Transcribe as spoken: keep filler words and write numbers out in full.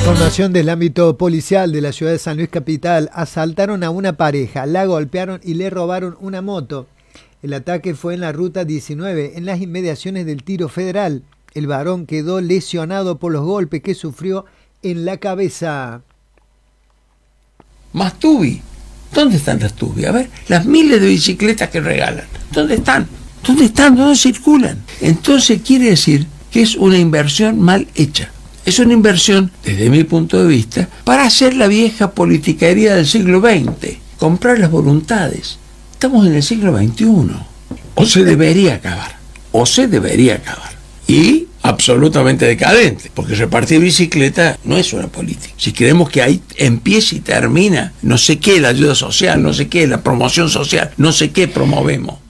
Información del ámbito policial de la ciudad de San Luis Capital. Asaltaron a una pareja, la golpearon y le robaron una moto. El ataque fue en la ruta diecinueve, en las inmediaciones del Tiro Federal. El varón quedó lesionado por los golpes que sufrió en la cabeza. Más tubi. ¿Dónde están las tubi? A ver, las miles de bicicletas que regalan. ¿Dónde están? ¿Dónde están? ¿Dónde circulan? Entonces quiere decir que es una inversión mal hecha. Es una inversión, desde mi punto de vista, para hacer la vieja politiquería del siglo veinte, comprar las voluntades. Estamos en el siglo veintiuno. O se debería acabar, o se debería acabar. Y absolutamente decadente, porque repartir bicicleta no es una política. Si queremos que ahí empiece y termina, no sé qué, la ayuda social, no sé qué, la promoción social, no sé qué promovemos.